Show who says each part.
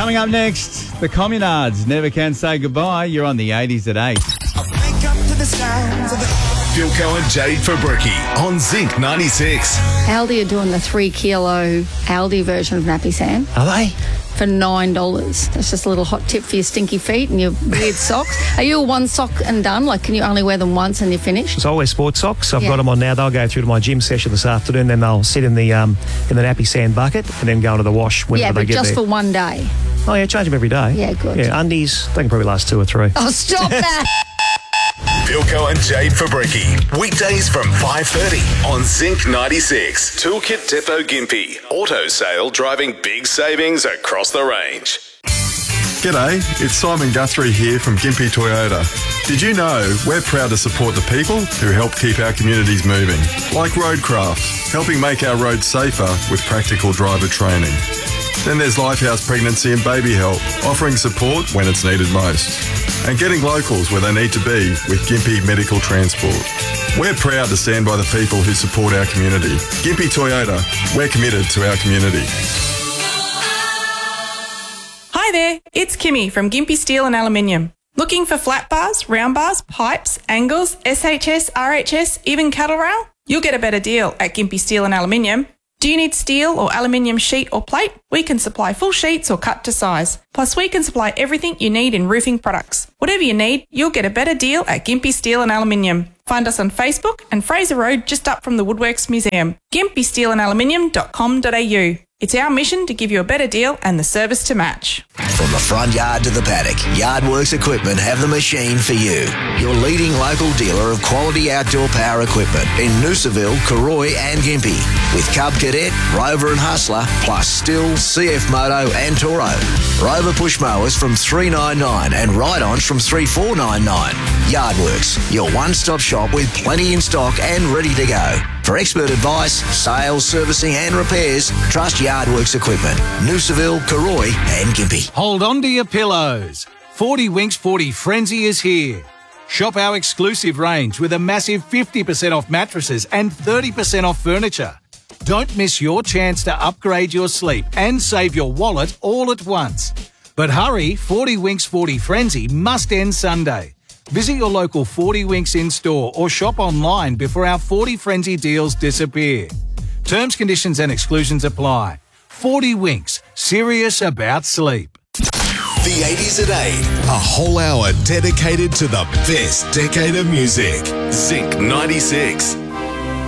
Speaker 1: Coming up next, the Communards Never Can Say Goodbye. You're on the 80s at 8.
Speaker 2: Philco and Jade Fabricki on Zinc 96.
Speaker 3: Aldi are doing the 3 kilo Aldi version of Nappy Sam.
Speaker 4: Are they?
Speaker 3: For $9. That's just a little hot tip for your stinky feet and your weird socks. Are you a one sock and done? Like, can you only wear them once and you're finished?
Speaker 4: So I wear sports socks. I've got them on now. They'll go through to my gym session this afternoon. Then they'll sit in the nappy sand bucket and then go into the wash whenever they get there.
Speaker 3: Yeah, but just for one day.
Speaker 4: Oh, yeah, change them every day.
Speaker 3: Yeah, good.
Speaker 4: Yeah, undies, they can probably last 2 or 3.
Speaker 3: Oh, stop that.
Speaker 2: Philco and Jade Fabricki. Weekdays from 5:30 on Zinc 96. Toolkit Depot Gympie. Auto sale driving big savings across the range.
Speaker 5: G'day, it's Simon Guthrie here from Gympie Toyota. Did you know we're proud to support the people who help keep our communities moving? Like Roadcraft, helping make our roads safer with practical driver training. Then there's Lifehouse Pregnancy and Baby Help, offering support when it's needed most. And getting locals where they need to be with Gympie Medical Transport. We're proud to stand by the people who support our community. Gympie Toyota, we're committed to our community.
Speaker 6: Hi there, it's Kimmy from Gympie Steel and Aluminium. Looking for flat bars, round bars, pipes, angles, SHS, RHS, even cattle rail? You'll get a better deal at Gympie Steel and Aluminium. Do you need steel or aluminium sheet or plate? We can supply full sheets or cut to size. Plus, we can supply everything you need in roofing products. Whatever you need, you'll get a better deal at Gympie Steel and Aluminium. Find us on Facebook and Fraser Road just up from the Woodworks Museum. gympiesteelandaluminium.com.au. It's our mission to give you a better deal and the service to match.
Speaker 7: From the front yard to the paddock, Yardworks Equipment have the machine for you. Your leading local dealer of quality outdoor power equipment in Noosaville, Karoi and Gympie. With Cub Cadet, Rover and Hustler, plus Still, CF Moto and Toro. Rover push mowers from $399 and ride-ons from $3,499. Yardworks, your one-stop shop with plenty in stock and ready to go. For expert advice, sales, servicing and repairs, trust Yardworks Equipment. Noosaville, Karoi and Gympie.
Speaker 8: Hold on to your pillows. 40 Winks 40 Frenzy is here. Shop our exclusive range with a massive 50% off mattresses and 30% off furniture. Don't miss your chance to upgrade your sleep and save your wallet all at once. But hurry, 40 Winks 40 Frenzy must end Sunday. Visit your local 40 Winks in-store or shop online before our 40 Frenzy deals disappear. Terms, conditions and exclusions apply. 40 Winks, serious about sleep.
Speaker 2: The 80s at 8. A whole hour dedicated to the best decade of music. Zinc 96.